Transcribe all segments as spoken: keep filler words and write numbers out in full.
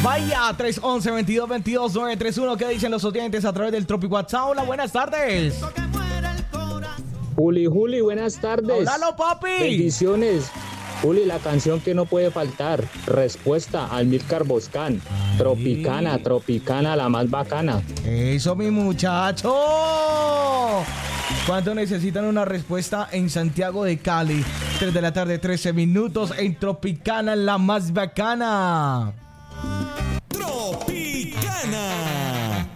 Vaya, tres once, veintidós veintidós, nueve tres uno. ¿Qué dicen los oyentes a través del Tropic WhatsApp? Hola, buenas tardes. Juli, Juli, buenas tardes. Hola, papi. Bendiciones. Juli, la canción que no puede faltar. Respuesta, Almílcar Boscán. Tropicana, tropicana, la más bacana. Eso, mi muchacho. ¿Cuánto necesitan una respuesta en Santiago de Cali? tres de la tarde, trece minutos en Tropicana, la más bacana. Tropicana.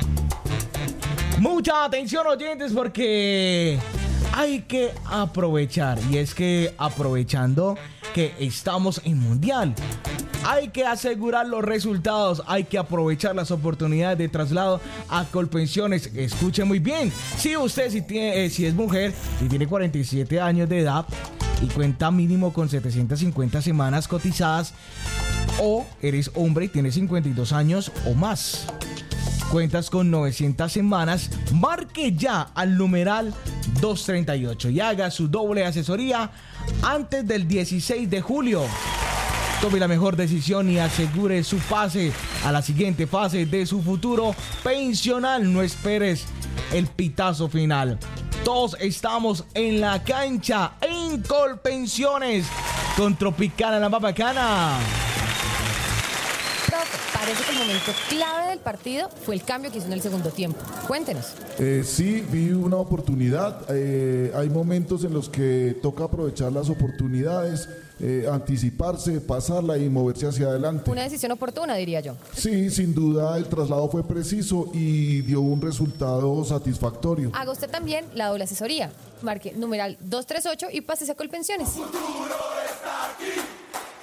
Mucha atención, oyentes, porque hay que aprovechar. Y es que aprovechando que estamos en Mundial, hay que asegurar los resultados, hay que aprovechar las oportunidades de traslado a Colpensiones. Escuche muy bien, si usted si, tiene, eh, si es mujer y tiene cuarenta y siete años de edad y cuenta mínimo con setecientas cincuenta semanas cotizadas, o eres hombre y tienes cincuenta y dos años o más, cuentas con novecientas semanas, marque ya al numeral doscientos treinta y ocho y haga su doble asesoría antes del dieciséis de julio. Tome la mejor decisión y asegure su pase a la siguiente fase de su futuro pensional. No esperes el pitazo final. Todos estamos en la cancha en Colpensiones con Tropicana, la más bacana. Profe, parece que el momento clave del partido fue el cambio que hizo en el segundo tiempo. Cuéntenos. Eh, sí, vi una oportunidad. Eh, hay momentos en los que toca aprovechar las oportunidades, eh, anticiparse, pasarla y moverse hacia adelante. Una decisión oportuna, diría yo. Sí, sin duda el traslado fue preciso y dio un resultado satisfactorio. Haga usted también la doble asesoría. Marque numeral doscientos treinta y ocho y pásese a Colpensiones.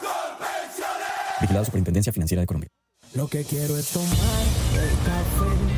Vigilado Superintendencia Financiera de Colombia. Lo que quiero es tomar el café.